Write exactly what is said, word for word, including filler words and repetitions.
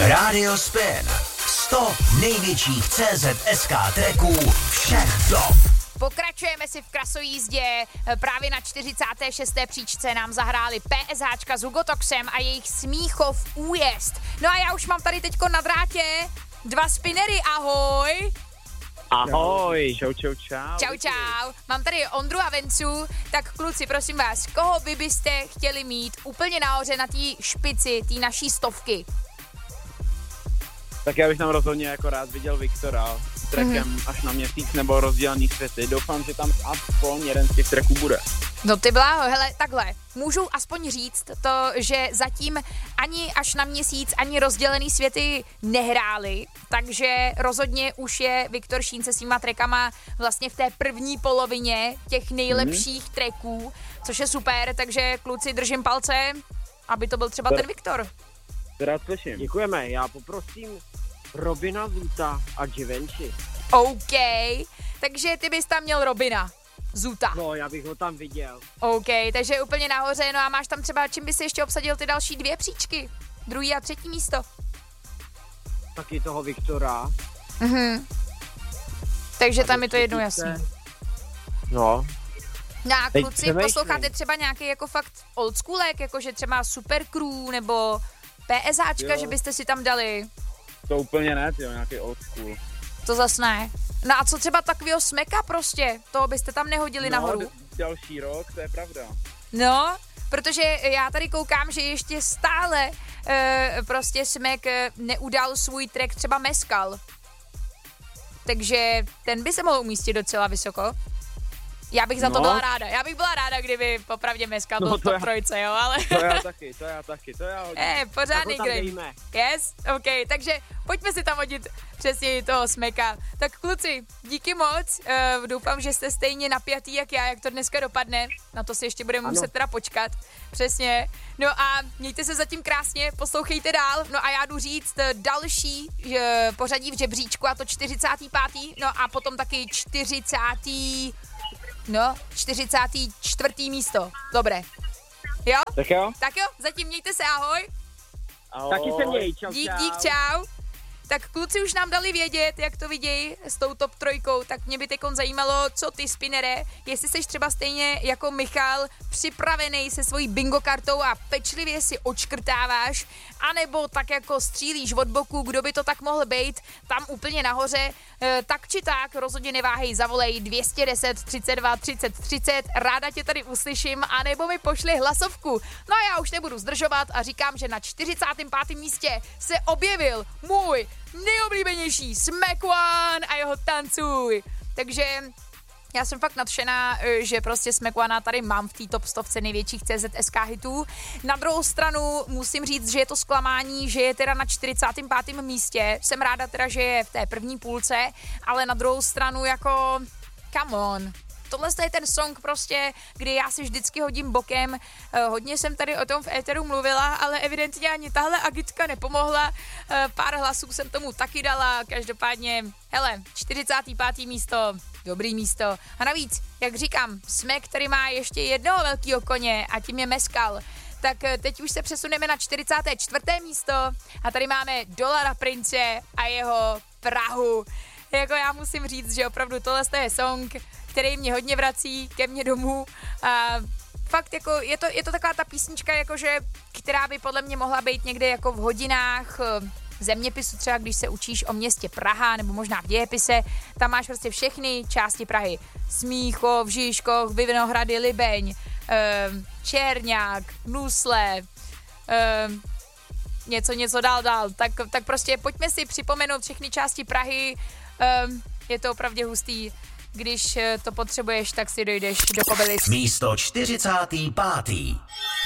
Radio Spin. sto největších C Z S K tracků všech dob. Pokračujeme si v krasojízdě. Právě na čtyřicáté šesté příčce nám zahráli PSHčka s Hugotoxem a jejich Smíchov újezd. No a já už mám tady teďko na drátě dva spinnery, ahoj. Ahoj, čau, čau, čau. Čau, čau. Mám tady Ondru a Vencu, tak kluci, prosím vás, koho vy byste chtěli mít úplně nahoře na té špici, té naší stovky? Tak já bych tam rozhodně jako rád viděl Viktora s trackem mm-hmm. až na měsíc nebo rozdělený světy. Doufám, že tam aspoň jeden z těch tracků bude. No ty bláho, hele, takhle, můžu aspoň říct to, že zatím ani až na měsíc, ani rozdělený světy nehráli, takže rozhodně už je Viktor Šín se svýma trackama vlastně v té první polovině těch nejlepších mm. tracků, což je super, takže kluci držím palce, aby to byl třeba to, ten Viktor. To rád slyším. Děkujeme, já poprosím Robina Zuta a Givenchy. OK, takže ty bys tam měl Robina Zuta. No, já bych ho tam viděl. OK, takže úplně nahoře, no a máš tam třeba, čím bys ještě obsadil ty další dvě příčky? Druhý a třetí místo. Taky toho Viktora. Mhm. Takže tam je to jedno jasný. No. No a Teď kluci, přemýšlím. posloucháte třeba nějaký jako fakt oldschoolek, jakože třeba Super Crew nebo PSHčka, Jo. že byste si tam dali? To úplně ne, jo, nějaký old school. To zas ne. No a co třeba takovýho smeka prostě? Toho byste tam nehodili no, nahoru? d- další rok, to je pravda. No, protože já tady koukám, že ještě stále e, prostě Smek e, neudal svůj track třeba Meskal. Takže ten by se mohl umístit docela vysoko. Já bych za to No. byla ráda. Já bych byla ráda, kdyby popravdě Meskal byl No, v to top já- trojce, jo, ale... To já taky, to já taky, to já hodně. Eh, pořádný Tak ho tam grade. dejme. Yes? OK, takže pojďme si tam hodit přesně toho Smeka. Tak kluci, díky moc, uh, doufám, že jste stejně napjatý jak já, jak to dneska dopadne. Na to si ještě budeme Ano. muset teda počkat. Přesně. No a mějte se zatím krásně, poslouchejte dál. No a já jdu říct eh, další uh, pořadí v žebříčku, a to čtyřicátý pátý No a potom taky čtyřicátý No, čtyřicátý čtvrtý místo. Dobré. Jo? Tak jo? Tak jo, zatím mějte se, ahoj. Ahoj. Taky se měj, čau, Dík, čau. dík, čau. Tak kluci už nám dali vědět, jak to vidějí s tou top trojkou, tak mě by tekon zajímalo, co ty, spinnere, jestli jsi třeba stejně jako Michal připravený se svojí bingo kartou a pečlivě si odškrtáváš, anebo tak jako střílíš od boku, kdo by to tak mohl být, tam úplně nahoře, e, tak či tak, rozhodně neváhej, zavolej dvě stě deset třicet dva třicet třicet, ráda tě tady uslyším, anebo mi pošli hlasovku. No a já už nebudu zdržovat a říkám, že na čtyřicátém pátém místě se objevil můj nejoblíbenější Smack One a jeho Tancuj. Takže já jsem fakt nadšená, že prostě Smack One tady mám v té top stovce největších C Z S K hitů. Na druhou stranu musím říct, že je to zklamání, že je teda na čtyřicátém pátém místě. Jsem ráda teda, že je v té první půlce, ale na druhou stranu jako come on. Tohle je ten song prostě, kdy já si vždycky hodím bokem. Eh, hodně jsem tady o tom v éteru mluvila, ale evidentně ani tahle agitka nepomohla. Eh, pár hlasů jsem tomu taky dala. Každopádně, hele, čtyřicáté páté místo, dobrý místo. A navíc, jak říkám, Smek, který má ještě jednoho velkého koně a tím je Meskal. Tak eh, teď už se přesuneme na čtyřicáté čtvrté místo a tady máme Dolara Prince a jeho Prahu. Jako já musím říct, že opravdu tohle je song, který mě hodně vrací ke mně domů a fakt jako je to, je to taková ta písnička, jakože, která by podle mě mohla být někde jako v hodinách zeměpisu, třeba když se učíš o městě Praha nebo možná v dějepise, tam máš prostě všechny části Prahy. Smíchov, Žižkov, Vinohrady, Libeň, Čerňák, Nusle, něco, něco dál, dál. Tak, tak prostě pojďme si připomenout všechny části Prahy. Je to opravdu hustý. Když to potřebuješ, tak si dojdeš do Kobylis. Místo čtyřicátý pátý